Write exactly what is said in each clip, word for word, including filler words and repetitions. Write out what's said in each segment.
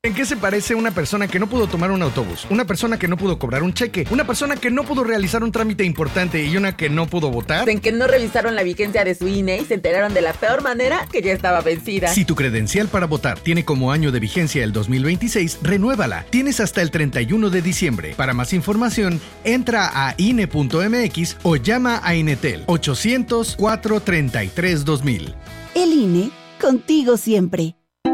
¿En qué se parece una persona que no pudo tomar un autobús, una persona que no pudo cobrar un cheque, una persona que no pudo realizar un trámite importante y una que no pudo votar? En que no revisaron la vigencia de su I N E y se enteraron de la peor manera que ya estaba vencida. Si tu credencial para votar tiene como año de vigencia el dos mil veintiséis, renuévala. Tienes hasta el treinta y uno de diciembre. Para más información, entra a I N E punto M X o llama a Inetel ochocientos, cuatrocientos treinta y tres, dos mil. El I N E, contigo siempre.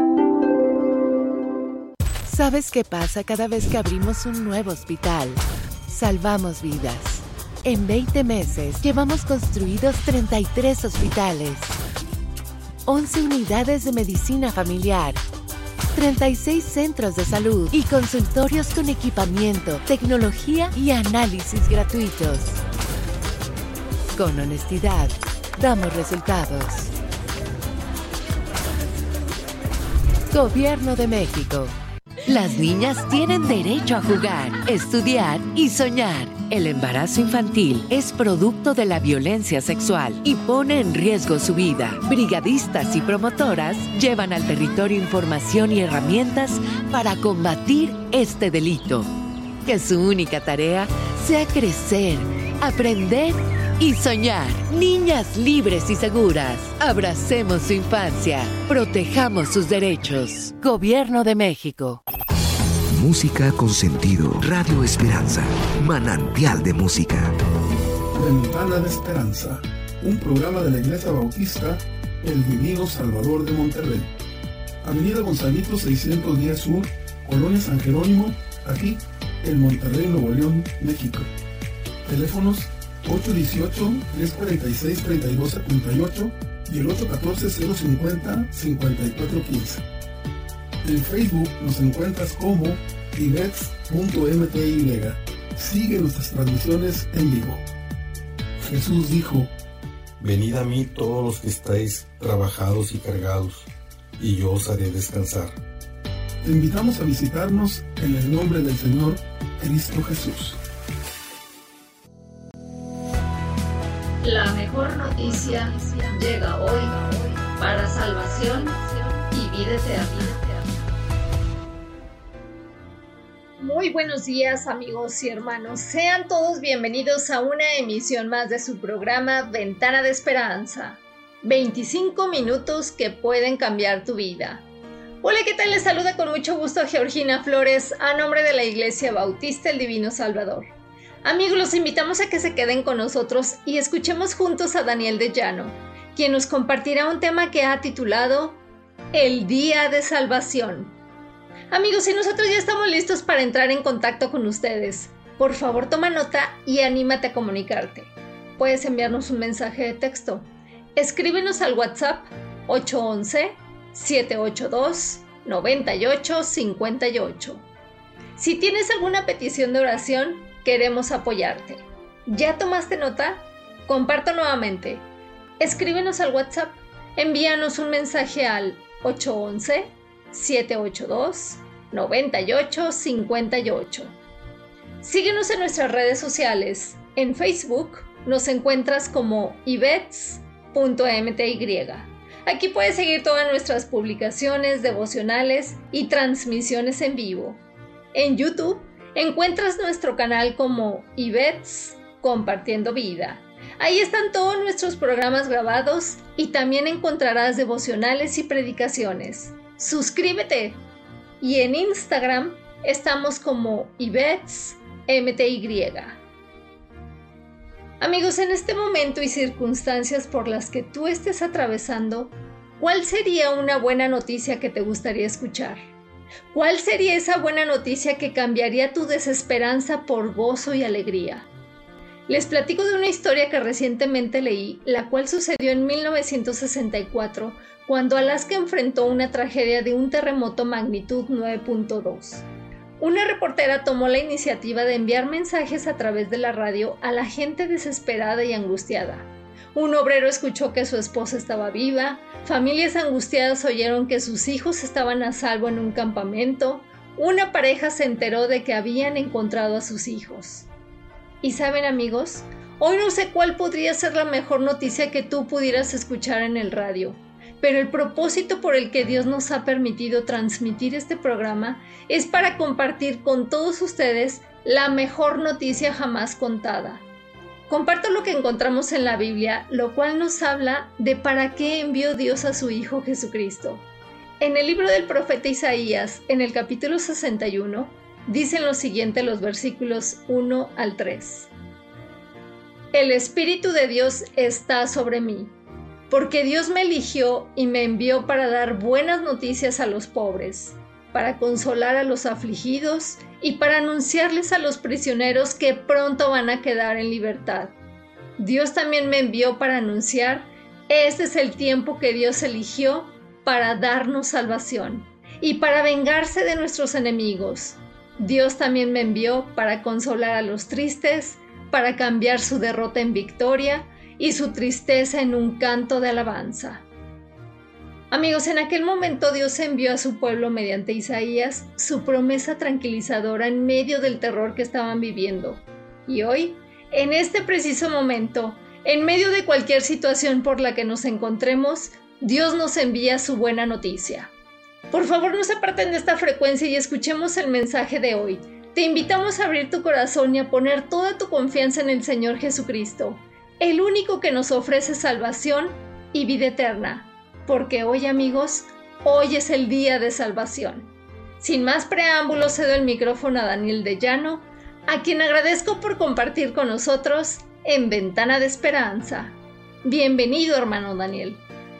¿Sabes qué pasa cada vez que abrimos un nuevo hospital? Salvamos vidas. En veinte meses llevamos construidos treinta y tres hospitales, once unidades de medicina familiar, treinta y seis centros de salud y consultorios con equipamiento, tecnología y análisis gratuitos. Con honestidad, damos resultados. Gobierno de México. Las niñas tienen derecho a jugar, estudiar y soñar. El embarazo infantil es producto de la violencia sexual y pone en riesgo su vida. Brigadistas y promotoras llevan al territorio información y herramientas para combatir este delito. Que su única tarea sea crecer, aprender y soñar. Niñas libres y seguras. Abracemos su infancia. Protejamos sus derechos. Gobierno de México. Música con sentido. Radio Esperanza. Manantial de música. Ventana de Esperanza. Un programa de la Iglesia Bautista El Divino Salvador de Monterrey. Avenida Gonzalito seiscientos diez Sur, Colonia San Jerónimo, aquí en Monterrey, Nuevo León, México. Teléfonos ocho uno ocho, tres cuatro seis, tres dos siete ocho y el ocho uno cuatro, cero cinco cero, cinco cuatro uno cinco. En Facebook nos encuentras como ivets punto m t y. Sigue nuestras transmisiones en vivo. Jesús dijo: venid a mí todos los que estáis trabajados y cargados, y yo os haré descansar. Te invitamos a visitarnos en el nombre del Señor Cristo Jesús. La mejor noticia llega hoy para salvación y vida eterna. Muy buenos días, amigos y hermanos. Sean todos bienvenidos a una emisión más de su programa Ventana de Esperanza. veinticinco minutos que pueden cambiar tu vida. Hola, ¿qué tal? Les saluda con mucho gusto a Georgina Flores a nombre de la Iglesia Bautista El Divino Salvador. Amigos, los invitamos a que se queden con nosotros y escuchemos juntos a Daniel de Llano, quien nos compartirá un tema que ha titulado El Día de Salvación. Amigos, y nosotros ya estamos listos para entrar en contacto con ustedes. Por favor, toma nota y anímate a comunicarte. Puedes enviarnos un mensaje de texto. Escríbenos al WhatsApp ocho once, siete ocho dos, nueve ocho cinco ocho. Si tienes alguna petición de oración, queremos apoyarte. ¿Ya tomaste nota? Comparto nuevamente. Escríbenos al WhatsApp. Envíanos un mensaje al ocho once, siete ocho dos, nueve ocho cinco ocho. Síguenos en nuestras redes sociales. En Facebook nos encuentras como ivets punto m t y. Aquí puedes seguir todas nuestras publicaciones, devocionales y transmisiones en vivo. En YouTube encuentras nuestro canal como Ivets Compartiendo Vida. Ahí están todos nuestros programas grabados y también encontrarás devocionales y predicaciones. ¡Suscríbete! Y en Instagram estamos como Ivets M T Y. Amigos, en este momento y circunstancias por las que tú estés atravesando, ¿cuál sería una buena noticia que te gustaría escuchar? ¿Cuál sería esa buena noticia que cambiaría tu desesperanza por gozo y alegría? Les platico de una historia que recientemente leí, la cual sucedió en mil novecientos sesenta y cuatro, cuando Alaska enfrentó una tragedia de un terremoto magnitud nueve punto dos. Una reportera tomó la iniciativa de enviar mensajes a través de la radio a la gente desesperada y angustiada. Un obrero escuchó que su esposa estaba viva, familias angustiadas oyeron que sus hijos estaban a salvo en un campamento, una pareja se enteró de que habían encontrado a sus hijos. Y saben, amigos, hoy no sé cuál podría ser la mejor noticia que tú pudieras escuchar en el radio. pero el propósito por el que Dios nos ha permitido transmitir este programa es para compartir con todos ustedes la mejor noticia jamás contada. Comparto lo que encontramos en la Biblia, lo cual nos habla de para qué envió Dios a su Hijo Jesucristo. En el libro del profeta Isaías, en el capítulo sesenta y uno, dicen lo siguiente los versículos uno al tres. El Espíritu de Dios está sobre mí, porque Dios me eligió y me envió para dar buenas noticias a los pobres, para consolar a los afligidos y para anunciarles a los prisioneros que pronto van a quedar en libertad. Dios también me envió para anunciar, este es el tiempo que Dios eligió para darnos salvación y para vengarse de nuestros enemigos. Dios también me envió para consolar a los tristes, para cambiar su derrota en victoria y su tristeza en un canto de alabanza. Amigos, en aquel momento Dios envió a su pueblo mediante Isaías su promesa tranquilizadora en medio del terror que estaban viviendo. Y hoy, en este preciso momento, en medio de cualquier situación por la que nos encontremos, Dios nos envía su buena noticia. Por favor, no se aparten de esta frecuencia y escuchemos el mensaje de hoy. Te invitamos a abrir tu corazón y a poner toda tu confianza en el Señor Jesucristo, el único que nos ofrece salvación y vida eterna. Porque hoy, amigos, hoy es el día de salvación. Sin más preámbulos, cedo el micrófono a Daniel de Llano, a quien agradezco por compartir con nosotros en Ventana de Esperanza. Bienvenido, hermano Daniel.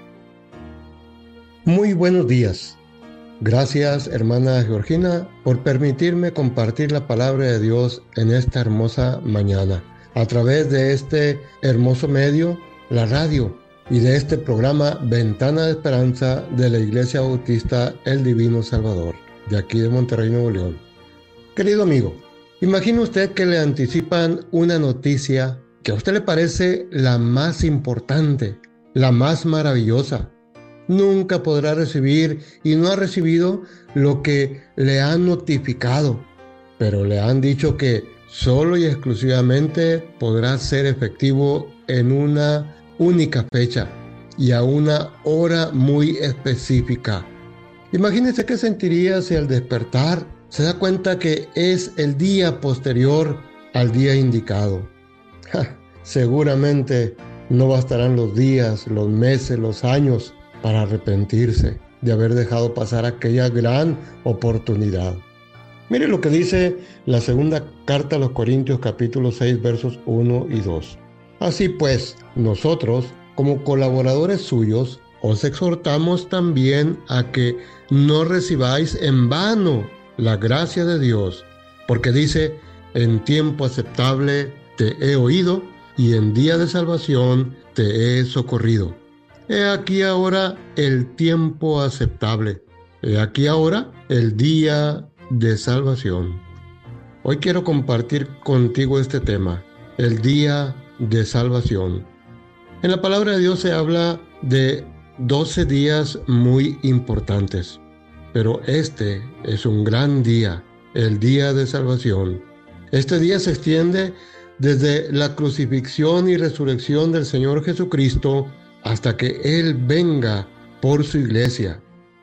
Muy buenos días. Gracias, hermana Georgina, por permitirme compartir la palabra de Dios en esta hermosa mañana, a través de este hermoso medio, la radio, y de este programa Ventana de Esperanza de la Iglesia Bautista El Divino Salvador, de aquí de Monterrey, Nuevo León. Querido amigo, imagine usted que le anticipan una noticia que a usted le parece la más importante, la más maravillosa. Nunca podrá recibir y no ha recibido lo que le han notificado, pero le han dicho que solo y exclusivamente podrá ser efectivo en una única fecha y a una hora muy específica. Imagínese qué sentiría si al despertar se da cuenta que es el día posterior al día indicado. Ja, seguramente no bastarán los días, los meses, los años para arrepentirse de haber dejado pasar aquella gran oportunidad. Mire lo que dice la segunda carta a los Corintios capítulo seis versos uno y dos. Así pues, nosotros, como colaboradores suyos, os exhortamos también a que no recibáis en vano la gracia de Dios, porque dice, en tiempo aceptable te he oído, y en día de salvación te he socorrido. He aquí ahora el tiempo aceptable, he aquí ahora el día de salvación. Hoy quiero compartir contigo este tema, el día de salvación. En la palabra de Dios se habla de doce días muy importantes, pero este es un gran día, el día de salvación. Este día se extiende desde la crucifixión y resurrección del Señor Jesucristo hasta que Él venga por su iglesia.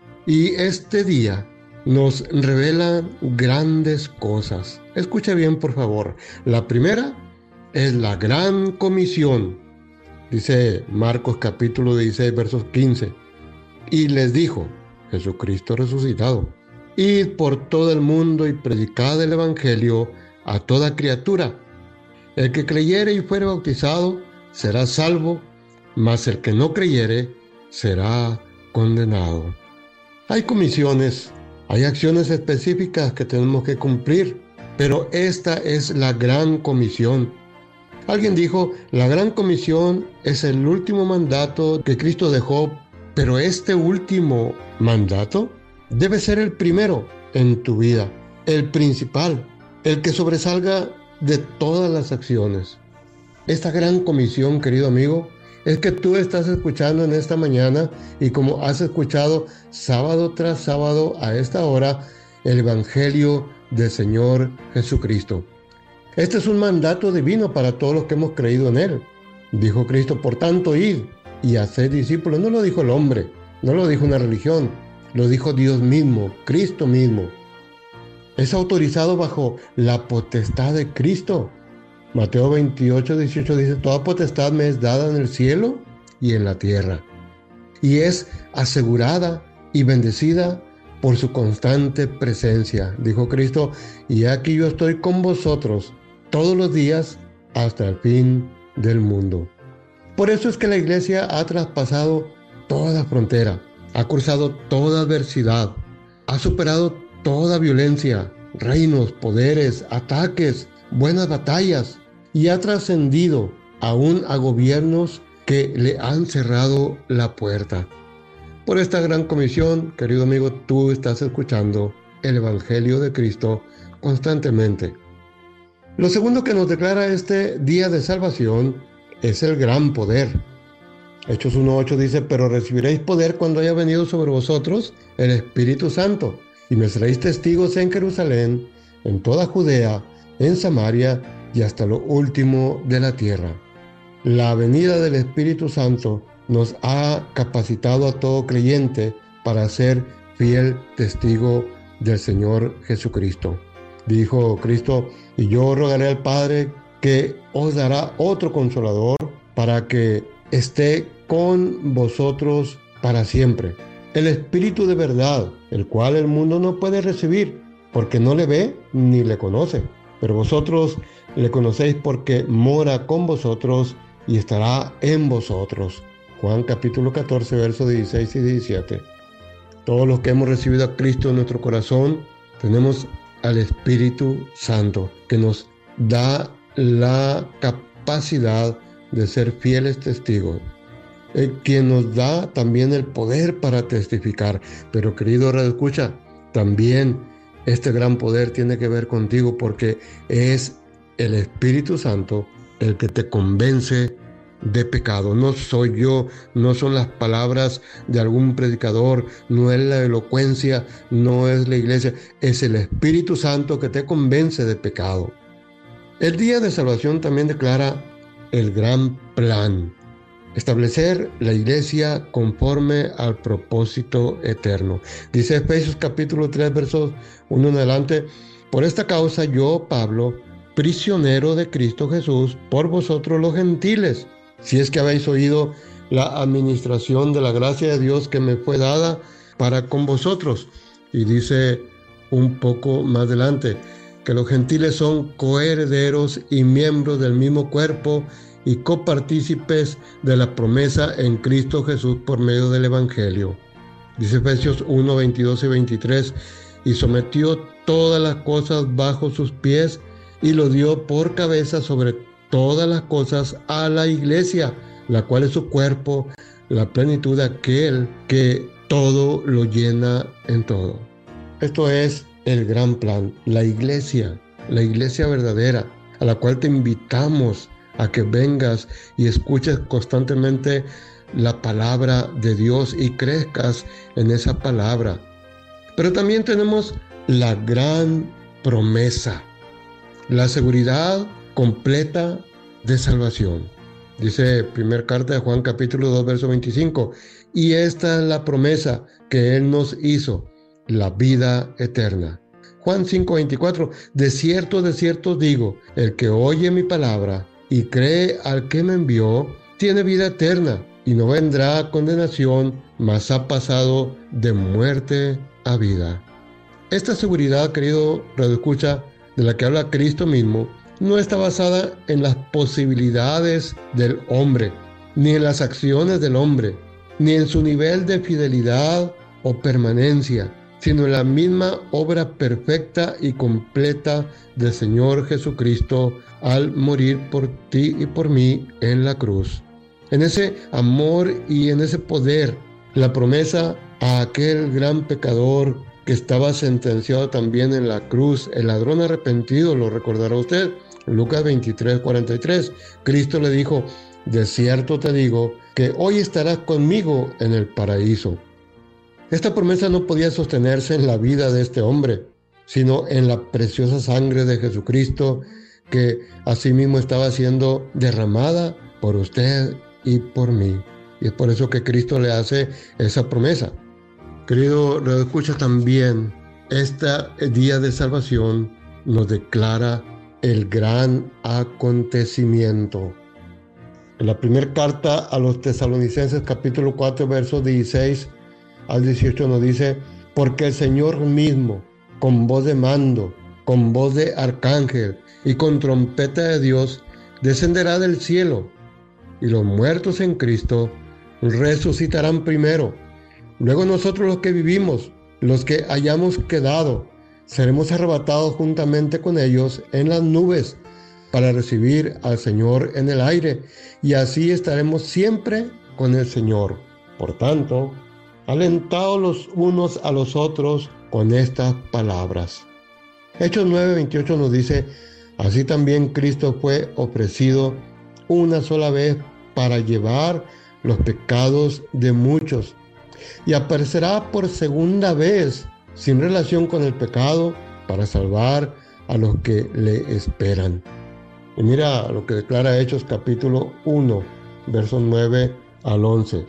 Y este día nos revela grandes cosas. Escucha bien, por favor. La primera es la gran comisión. Dice Marcos capítulo dieciséis versos quince. Y les dijo, Jesucristo resucitado, id por todo el mundo y predicad el evangelio a toda criatura. El que creyere y fuere bautizado será salvo, mas el que no creyere será condenado. Hay comisiones, hay acciones específicas que tenemos que cumplir, pero esta es la gran comisión. Alguien dijo, la gran comisión es el último mandato que Cristo dejó, pero este último mandato debe ser el primero en tu vida, el principal, el que sobresalga de todas las acciones. Esta gran comisión, querido amigo, es que tú estás escuchando en esta mañana y como has escuchado sábado tras sábado a esta hora, el Evangelio del Señor Jesucristo. Este es un mandato divino para todos los que hemos creído en Él. Dijo Cristo, por tanto, id y haced discípulos. No lo dijo el hombre, No lo dijo una religión, lo dijo Dios mismo, Cristo mismo. Es autorizado bajo la potestad de Cristo. Mateo veintiocho, dieciocho dice, toda potestad me es dada en el cielo y en la tierra. Y es asegurada y bendecida por su constante presencia. Dijo Cristo, y aquí yo estoy con vosotros todos los días hasta el fin del mundo. Por eso es que la iglesia ha traspasado toda frontera, ha cruzado toda adversidad, ha superado toda violencia, reinos, poderes, ataques, buenas batallas, y ha trascendido aún a gobiernos que le han cerrado la puerta. Por esta gran comisión, querido amigo, tú estás escuchando el Evangelio de Cristo constantemente. Lo segundo que nos declara este día de salvación es el gran poder. Hechos uno ocho dice, pero recibiréis poder cuando haya venido sobre vosotros el Espíritu Santo, y me seréis testigos en Jerusalén, en toda Judea, en Samaria y hasta lo último de la tierra. La venida del Espíritu Santo nos ha capacitado a todo creyente para ser fiel testigo del Señor Jesucristo. Dijo Cristo, y yo rogaré al Padre que os dará otro consolador para que esté con vosotros para siempre. El Espíritu de verdad, el cual el mundo no puede recibir, porque no le ve ni le conoce. Pero vosotros le conocéis porque mora con vosotros y estará en vosotros. Juan capítulo catorce, versos dieciséis y diecisiete. Todos los que hemos recibido a Cristo en nuestro corazón, tenemos al Espíritu Santo, que nos da la capacidad de ser fieles testigos, eh, quien nos da también el poder para testificar. Pero querido radioescucha, también este gran poder tiene que ver contigo, porque es el Espíritu Santo el que te convence de pecado. No soy yo, no son las palabras de algún predicador, no es la elocuencia, no es la iglesia, es el Espíritu Santo que te convence de pecado. El día de salvación también declara el gran plan: establecer la iglesia conforme al propósito eterno. Dice Efesios capítulo tres, versos uno en adelante, por esta causa yo, Pablo, prisionero de Cristo Jesús, por vosotros los gentiles, si es que habéis oído la administración de la gracia de Dios que me fue dada para con vosotros. Y dice un poco más adelante, que los gentiles son coherederos y miembros del mismo cuerpo y copartícipes de la promesa en Cristo Jesús por medio del Evangelio. Dice Efesios uno, veintidós y veintitrés, y sometió todas las cosas bajo sus pies y lo dio por cabeza sobre todas las cosas a la iglesia, la cual es su cuerpo, la plenitud de aquel que todo lo llena en todo. Esto es el gran plan, la iglesia, la iglesia verdadera, a la cual te invitamos a que vengas y escuches constantemente la palabra de Dios y crezcas en esa palabra. Pero también tenemos la gran promesa, la seguridad completa de salvación. Dice primera carta de Juan capítulo dos, verso veinticinco, y esta es la promesa que Él nos hizo, la vida eterna. Juan cinco, veinticuatro, de cierto, de cierto os digo, el que oye mi palabra y cree al que me envió, tiene vida eterna y no vendrá a condenación, mas ha pasado de muerte a vida. Esta seguridad, querido radioescucha, de la que habla Cristo mismo, no está basada en las posibilidades del hombre, ni en las acciones del hombre, ni en su nivel de fidelidad o permanencia, sino en la misma obra perfecta y completa del Señor Jesucristo al morir por ti y por mí en la cruz. En ese amor y en ese poder, la promesa a aquel gran pecador que estaba sentenciado también en la cruz, el ladrón arrepentido, lo recordará usted, Lucas veintitrés, cuarenta y tres, Cristo le dijo, de cierto te digo, que hoy estarás conmigo en el paraíso. Esta promesa no podía sostenerse en la vida de este hombre, sino en la preciosa sangre de Jesucristo, que asimismo estaba siendo derramada por usted y por mí. Y es por eso que Cristo le hace esa promesa. Querido, lo escucha también, este día de salvación nos declara el gran acontecimiento. En la primera carta a los Tesalonicenses, capítulo cuatro, versos dieciséis al dieciocho, nos dice: porque el Señor mismo, con voz de mando, con voz de arcángel y con trompeta de Dios, descenderá del cielo, y los muertos en Cristo resucitarán primero. Luego nosotros los que vivimos, los que hayamos quedado, seremos arrebatados juntamente con ellos en las nubes para recibir al Señor en el aire, y así estaremos siempre con el Señor. Por tanto, alentaos los unos a los otros con estas palabras. Hechos nueve veintiocho nos dice: así también Cristo fue ofrecido una sola vez para llevar los pecados de muchos, y aparecerá por segunda vez sin relación con el pecado para salvar a los que le esperan. Y mira lo que declara Hechos capítulo uno, versos nueve al once.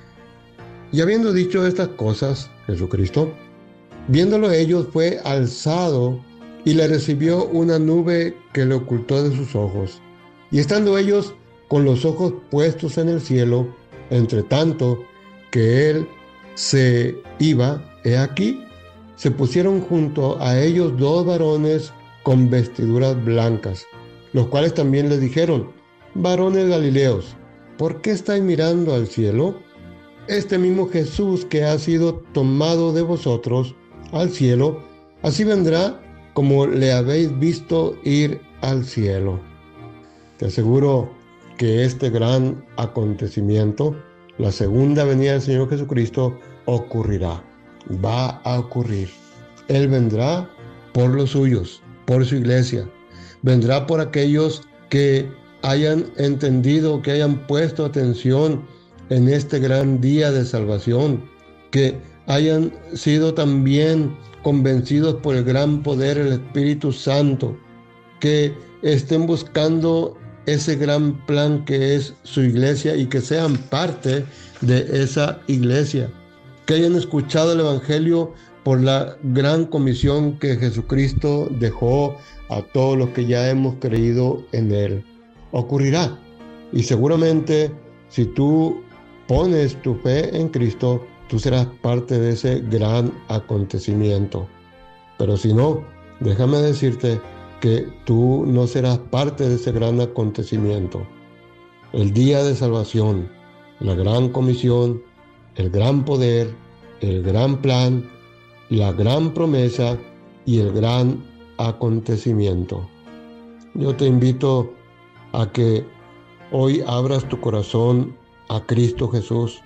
Y habiendo dicho estas cosas, Jesucristo, viéndolo ellos, fue alzado y le recibió una nube que le ocultó de sus ojos. Y estando ellos con los ojos puestos en el cielo, entre tanto que él se iba, he aquí, se pusieron junto a ellos dos varones con vestiduras blancas, los cuales también les dijeron: varones galileos, ¿por qué estáis mirando al cielo? Este mismo Jesús que ha sido tomado de vosotros al cielo, así vendrá como le habéis visto ir al cielo. Te aseguro que este gran acontecimiento, la segunda venida del Señor Jesucristo, ocurrirá. Va a ocurrir. Él vendrá por los suyos, por su iglesia. Vendrá por aquellos que hayan entendido, que hayan puesto atención en este gran día de salvación, que hayan sido también convencidos por el gran poder del Espíritu Santo, que estén buscando ese gran plan que es su iglesia y que sean parte de esa iglesia, que hayan escuchado el Evangelio por la gran comisión que Jesucristo dejó a todos los que ya hemos creído en Él. Ocurrirá. Y seguramente si tú pones tu fe en Cristo, tú serás parte de ese gran acontecimiento. Pero si no, déjame decirte que tú no serás parte de ese gran acontecimiento. El día de salvación, la gran comisión, el gran poder, el gran plan, la gran promesa y el gran acontecimiento. Yo te invito a que hoy abras tu corazón a Cristo Jesús.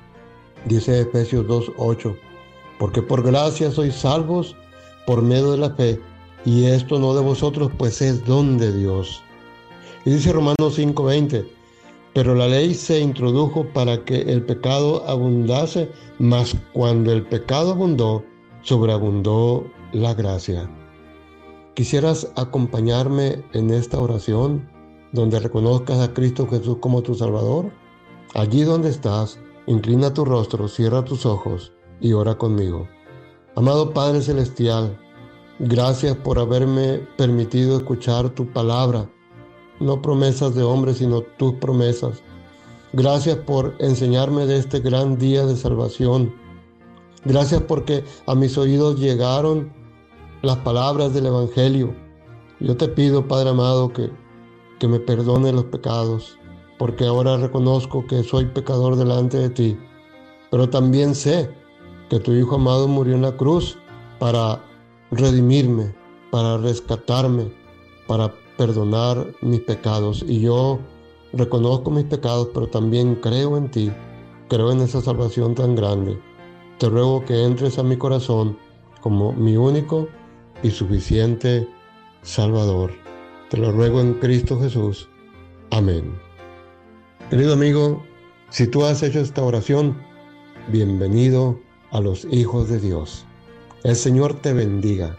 Dice Efesios dos ocho, porque por gracia sois salvos por medio de la fe, y esto no de vosotros, pues es don de Dios. Y dice Romanos cinco veinte, pero la ley se introdujo para que el pecado abundase, mas cuando el pecado abundó, sobreabundó la gracia. ¿Quisieras acompañarme en esta oración, donde reconozcas a Cristo Jesús como tu Salvador? Allí donde estás, inclina tu rostro, cierra tus ojos y ora conmigo. Amado Padre Celestial, gracias por haberme permitido escuchar tu palabra, no promesas de hombres, sino tus promesas. Gracias por enseñarme de este gran día de salvación. Gracias porque a mis oídos llegaron las palabras del Evangelio. Yo te pido, Padre amado, que, que me perdone los pecados, porque ahora reconozco que soy pecador delante de ti. Pero también sé que tu Hijo amado murió en la cruz para redimirme, para rescatarme, para perdonar mis pecados. Y yo reconozco mis pecados, pero también creo en ti, creo en esa salvación tan grande. Te ruego que entres a mi corazón como mi único y suficiente Salvador. Te lo ruego en Cristo Jesús. Amén. Querido amigo, si tú has hecho esta oración, bienvenido a los hijos de Dios. El Señor te bendiga.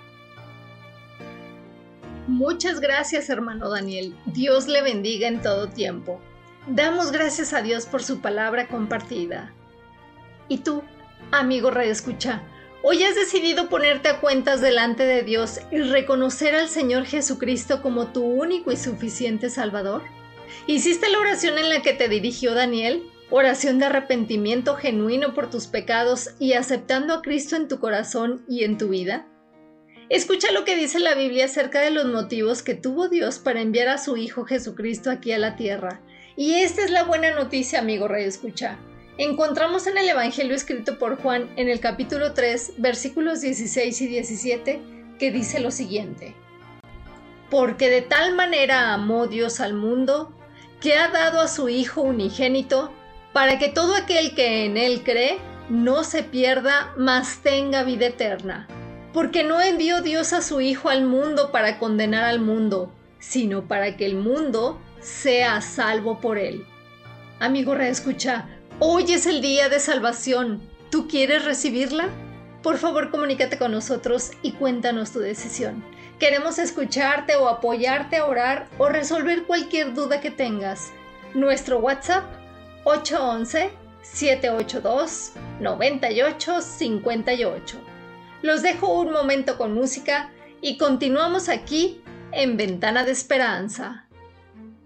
Muchas gracias, hermano Daniel. Dios le bendiga en todo tiempo. Damos gracias a Dios por su palabra compartida. ¿Y tú, amigo radioescucha, hoy has decidido ponerte a cuentas delante de Dios y reconocer al Señor Jesucristo como tu único y suficiente Salvador? ¿Hiciste la oración en la que te dirigió Daniel? Oración de arrepentimiento genuino por tus pecados y aceptando a Cristo en tu corazón y en tu vida. Escucha lo que dice la Biblia acerca de los motivos que tuvo Dios para enviar a su Hijo Jesucristo aquí a la tierra. Y esta es la buena noticia, amigo radioescucha. Encontramos en el Evangelio escrito por Juan en el capítulo tres, versículos dieciséis y diecisiete, que dice lo siguiente: Porque de tal manera amó Dios al mundo, que ha dado a su Hijo unigénito, para que todo aquel que en Él cree no se pierda, mas tenga vida eterna. Porque no envió Dios a su Hijo al mundo para condenar al mundo, sino para que el mundo sea salvo por Él. Amigo reescucha, hoy es el día de salvación. ¿Tú quieres recibirla? Por favor, comunícate con nosotros y cuéntanos tu decisión. Queremos escucharte o apoyarte a orar o resolver cualquier duda que tengas. Nuestro WhatsApp ocho once, siete ocho dos, nueve ocho cinco ocho. Los dejo un momento con música y continuamos aquí en Ventana de Esperanza.